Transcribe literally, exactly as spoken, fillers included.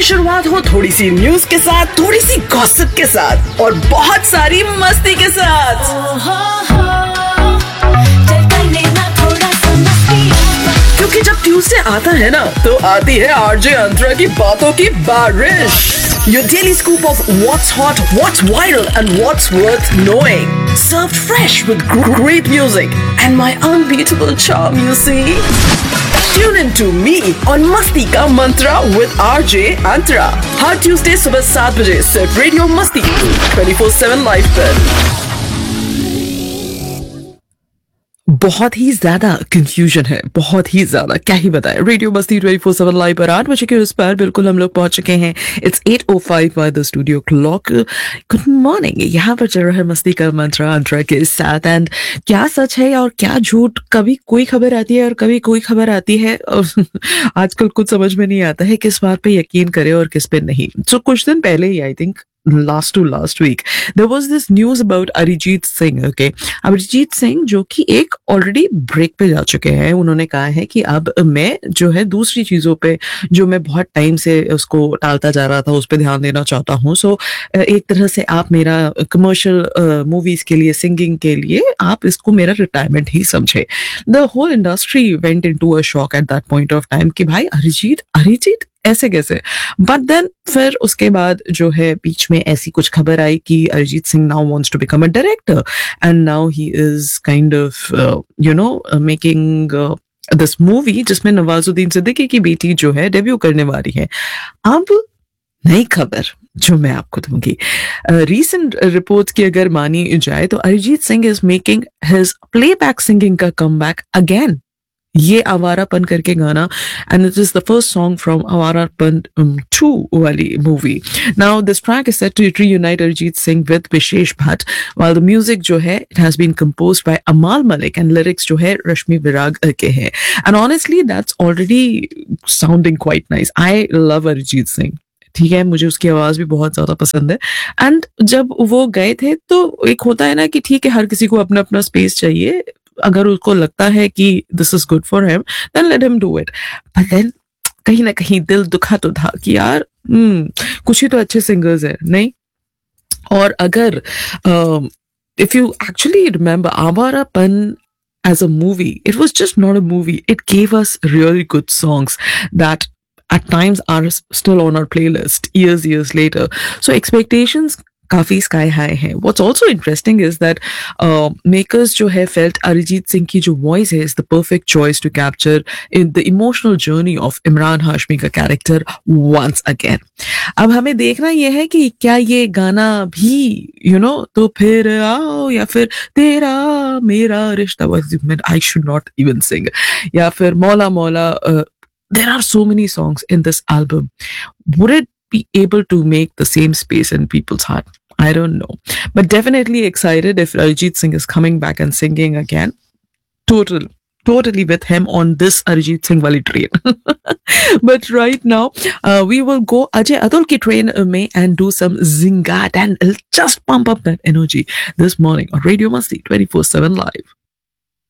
शुरुआत हो थोड़ी सी न्यूज के साथ, थोड़ी सी गॉसिप के साथ और बहुत सारी मस्ती के साथ। क्योंकि जब ट्यूसडे आता है ना, तो आती है आरजे अंतरा की बातों की बारिश। Your daily scoop of what's hot, what's viral, and what's worth knowing. Served fresh with gr- great music and my unbeatable charm, you see. Tune in to me on Masti Ka Mantra with R J Antara. Her Tuesday सुबह सात बजे सिर्फ radio मस्ती twenty-four seven live पर। बहुत ही ज्यादा confusion है, बहुत ही ज्यादा, क्या ही बताएं। रेडियो मस्ती ट्वेंटी फोर सेवन लाइव पर आठ बजे के उस पर बिल्कुल हम लोग पहुंच चुके हैं। It's eight O five by the studio clock. Good morning. यहाँ पर चल रहा है मस्ती का मंत्रा अंतरा के साथ। एंड क्या सच है और क्या झूठ, कभी कोई खबर आती है और कभी कोई खबर आती है और आजकल कुछ समझ में नहीं आता है किस बात पे यकीन करे और किस पे नहीं। so, कुछ दिन पहले ही I think last to last week there was this news about Arijit Singh. okay, Arijit Singh जो कि एक ऑलरेडी ब्रेक पे जा चुके हैं। उन्होंने कहा है कि अब मैं जो है दूसरी चीजों पे जो मैं बहुत टाइम से उसको टालता जा रहा था उस पे ध्यान देना चाहता हूँ। सो so, एक तरह से आप मेरा कमर्शियल मूवीज के लिए, सिंगिंग के लिए आप इसको मेरा रिटायरमेंट ही समझे। The whole industry went into a shock at that point of time कि भाई अरिजीत अरिजीत ऐसे कैसे। बट देन फिर उसके बाद जो है बीच में ऐसी कुछ खबर आई कि Arijit Singh now wants to become a director and now he is kind of you know making this movie जिसमें नवाजुद्दीन सिद्दीकी की बेटी जो है डेब्यू करने वाली है। अब नई खबर जो मैं आपको दूंगी, रीसेंट uh, रिपोर्ट्स की अगर मानी जाए तो Arijit Singh is making his playback singing का कमबैक अगेन। ये आवारापन करके गाना, and it is the first song from Awarapan to वाली movie. Now this track is set to reunite Arijit Singh with wishes Bhatt, while the music जो है it has been composed by अमाल Malik and lyrics जो है रश्मि विराग के हैं। and honestly that's already sounding quite nice. I love Arijit Singh, ठीक है, मुझे उसकी आवाज भी बहुत ज्यादा पसंद है। एंड जब वो गए थे तो एक होता है ना कि ठीक है, हर किसी को अपना अपना स्पेस चाहिए। अगर उसको लगता है कि this is good for him then let him do it. But then कहीं ना कहीं दिल दुखा तो था कि यार hmm, कुछ ही तो अच्छे सिंगर्स हैं नहीं। और अगर if you actually remember Awarapan as a movie, it was just not a movie. It gave us really good songs that at times are still on our playlist years years later. So expectations काफी sky high है। What's also interesting is that uh, makers जो है felt Arijit Singh की जो voice है is the perfect choice to capture in the emotional journey of Imran Hashmi का character once again. अब हमें देखना यह है कि क्या ये गाना भी यू you नो know, तो फिर आओ या फिर तेरा मेरा रिश्ता was I should not even sing या फिर मौला मौला uh, there are so many songs in this album. Would it be able to make the same space in people's heart? I don't know. But definitely excited if Arijit Singh is coming back and singing again. Total, totally with him on this Arijit Singh wali train. But right now, uh, we will go Ajay Atul ki train mein and do some zingat and just pump up that energy this morning on Radio Masti twenty-four seven Live.